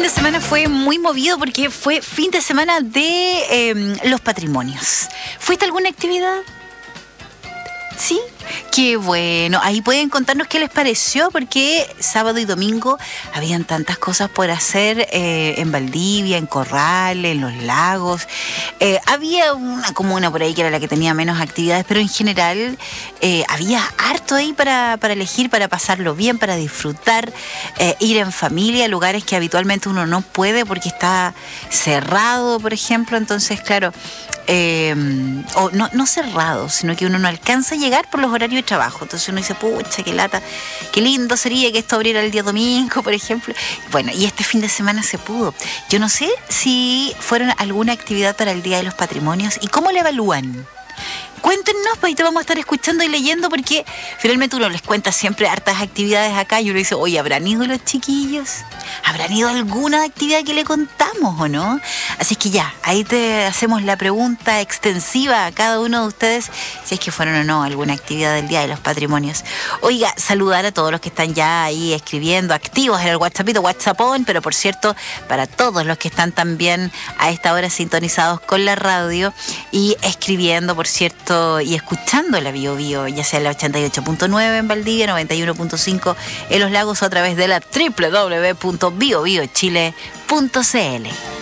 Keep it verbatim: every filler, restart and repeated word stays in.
de semana fue muy movido porque fue fin de semana de eh, los patrimonios. ¿Fuiste a alguna actividad? ¿Sí? Qué bueno. Ahí pueden contarnos qué les pareció, porque sábado y domingo habían tantas cosas por hacer eh, en Valdivia, en Corrales, en los lagos. Eh, había una comuna por ahí que era la que tenía menos actividades, pero en general eh, había harto ahí para, para elegir, para pasarlo bien, para disfrutar, eh, ir en familia a lugares que habitualmente uno no puede porque está cerrado, por ejemplo. Entonces, claro, eh, o no, no cerrado, sino que uno no alcanza a llegar por los horarios de trabajo. Entonces uno dice, pucha, qué lata, qué lindo sería que esto abriera el día domingo, por ejemplo. Bueno, y este fin de semana se pudo. Yo no sé si fueron alguna actividad para el Día de los Patrimonios y cómo la evalúan. Cuéntenos, pues ahí te vamos a estar escuchando y leyendo, porque finalmente uno les cuenta siempre hartas actividades acá y uno dice, oye, ¿habrán ido los chiquillos? ¿Habrán ido a alguna actividad que le contamos o no? Así es que ya, ahí te hacemos la pregunta extensiva a cada uno de ustedes, si es que fueron o no a alguna actividad del Día de los Patrimonios. Oiga, saludar a todos los que están ya ahí escribiendo, activos en el WhatsAppito, WhatsAppón, pero por cierto, para todos los que están también a esta hora sintonizados con la radio y escribiendo, por cierto, y escuchando la Bio Bio, ya sea en la ochenta y ocho punto nueve en Valdivia, noventa y uno punto cinco en Los Lagos, o a través de la doble u doble u doble u punto bio bio chile punto c l.